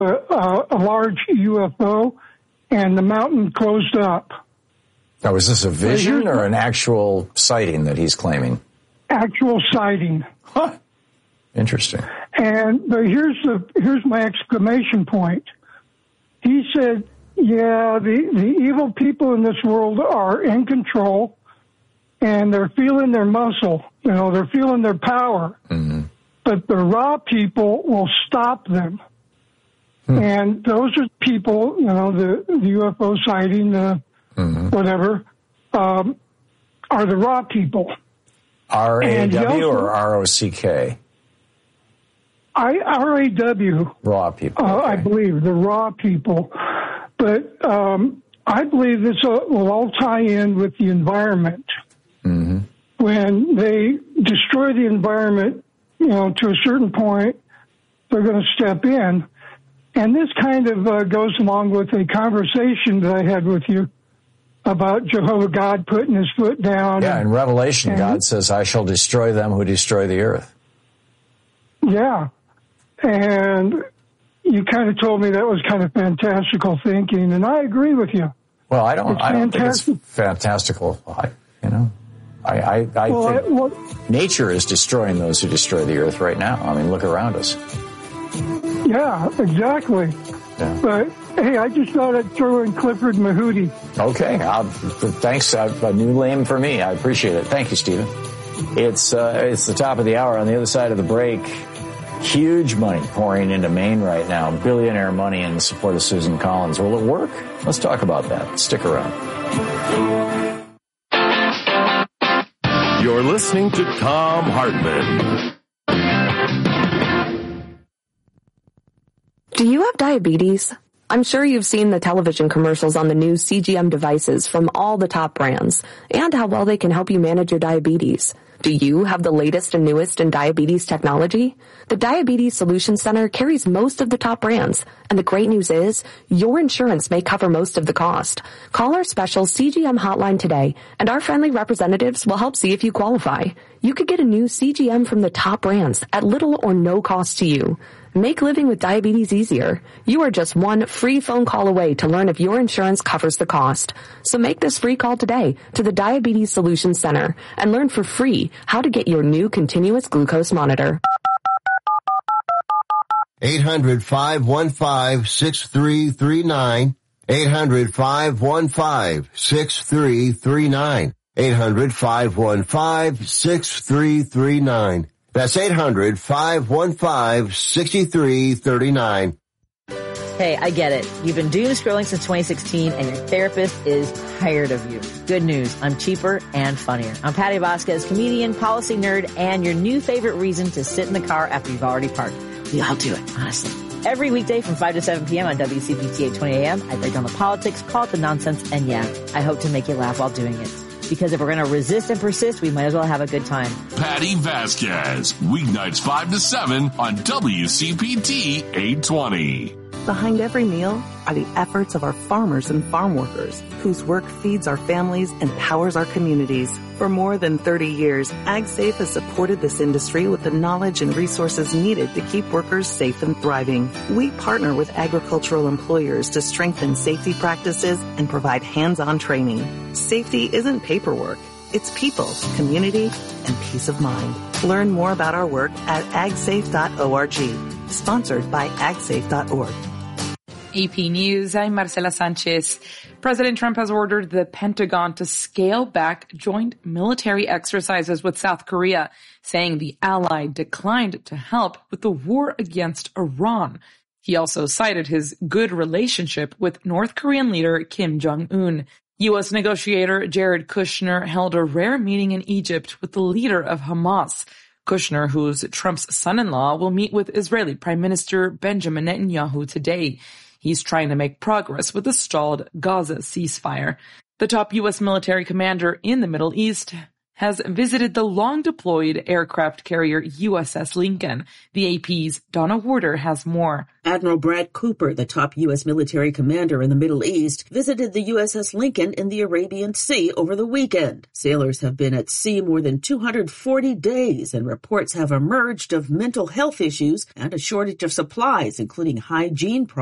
a large UFO, and the mountain closed up. Now, is this a vision or an actual sighting that he's claiming? Actual sighting. Huh. Interesting. But here's my exclamation point. He said, yeah, the evil people in this world are in control, and they're feeling their muscle. You know, they're feeling their power. Mm-hmm. But the raw people will stop them. And those are people, you know, the UFO sighting, whatever, are the raw people. R-A-W or R-O-C-K? R-A-W. Raw people. Okay. I believe, the raw people. But I believe this will all tie in with the environment. Mm-hmm. When they destroy the environment, you know, to a certain point, they're going to step in. And this kind of goes along with a conversation that I had with you about Jehovah God putting his foot down. Yeah, in Revelation, God says, I shall destroy them who destroy the earth. Yeah. And you kind of told me that was kind of fantastical thinking, and I agree with you. Well, I don't think it's fantastistical. Nature is destroying those who destroy the earth right now. I mean, look around us. Yeah, exactly. Yeah. But, hey, I just thought I'd throw in Clifford Mahooty. Okay. Thanks. A new name for me. I appreciate it. Thank you, Stephen. It's the top of the hour. On the other side of the break, huge money pouring into Maine right now. Billionaire money in support of Susan Collins. Will it work? Let's talk about that. Stick around. You're listening to Thom Hartmann. Do you have diabetes? I'm sure you've seen the television commercials on the new CGM devices from all the top brands and how well they can help you manage your diabetes. Do you have the latest and newest in diabetes technology? The Diabetes Solutions Center carries most of the top brands, and the great news is your insurance may cover most of the cost. Call our special CGM hotline today, and our friendly representatives will help see if you qualify. You could get a new CGM from the top brands at little or no cost to you. Make living with diabetes easier. You are just one free phone call away to learn if your insurance covers the cost. So make this free call today to the Diabetes Solutions Center and learn for free how to get your new continuous glucose monitor. 800-515-6339. 800-515-6339. 800-515-6339. That's 800-515-6339. Hey, I get it. You've been doom scrolling since 2016 and your therapist is tired of you. Good news. I'm cheaper and funnier. I'm Patty Vasquez, comedian, policy nerd, and your new favorite reason to sit in the car after you've already parked. We all do it, honestly. Every weekday from 5 to 7 p.m. on WCPT 820 a.m., I break down the politics, call it the nonsense, and yeah, I hope to make you laugh while doing it. Because if we're going to resist and persist, we might as well have a good time. Patty Vasquez, weeknights 5 to 7 on WCPT 820. Behind every meal are the efforts of our farmers and farm workers, whose work feeds our families and powers our communities. For more than 30 years, AgSafe has supported this industry with the knowledge and resources needed to keep workers safe and thriving. We partner with agricultural employers to strengthen safety practices and provide hands-on training. Safety isn't paperwork. It's people, community, and peace of mind. Learn more about our work at agsafe.org. Sponsored by agsafe.org. AP News, I'm Marcela Sanchez. President Trump has ordered the Pentagon to scale back joint military exercises with South Korea, saying the ally declined to help with the war against Iran. He also cited his good relationship with North Korean leader Kim Jong-un. U.S. negotiator Jared Kushner held a rare meeting in Egypt with the leader of Hamas. Kushner, who's Trump's son-in-law, will meet with Israeli Prime Minister Benjamin Netanyahu today. He's trying to make progress with the stalled Gaza ceasefire. The top U.S. military commander in the Middle East has visited the long-deployed aircraft carrier USS Lincoln. The AP's Donna Warder has more. Admiral Brad Cooper, the top U.S. military commander in the Middle East, visited the USS Lincoln in the Arabian Sea over the weekend. Sailors have been at sea more than 240 days, and reports have emerged of mental health issues and a shortage of supplies, including hygiene problems.